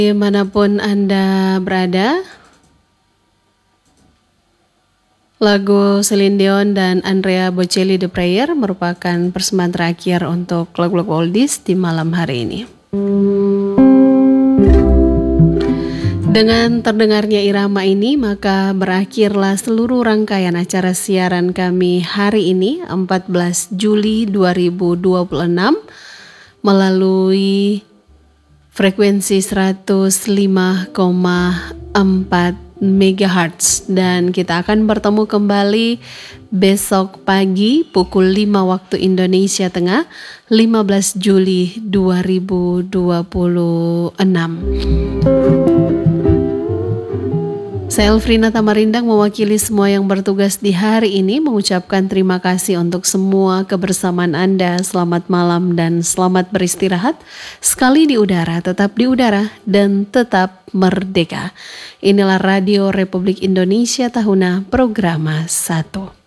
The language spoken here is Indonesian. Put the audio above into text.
Dimanapun Anda berada, lagu Celine Dion dan Andrea Bocelli The Prayer merupakan persembahan terakhir untuk lagu-lagu oldies di malam hari ini. Dengan terdengarnya irama ini, maka berakhirlah seluruh rangkaian acara siaran kami hari ini, 14 Juli 2026, melalui frekuensi 105,4 MHz, dan kita akan bertemu kembali besok pagi pukul 5 waktu Indonesia Tengah, 15 Juli 2026. Saya Elfrina Tamarindang mewakili semua yang bertugas di hari ini mengucapkan terima kasih untuk semua kebersamaan Anda. Selamat malam dan selamat beristirahat. Sekali di udara, tetap di udara dan tetap merdeka. Inilah Radio Republik Indonesia Tahuna Programa 1.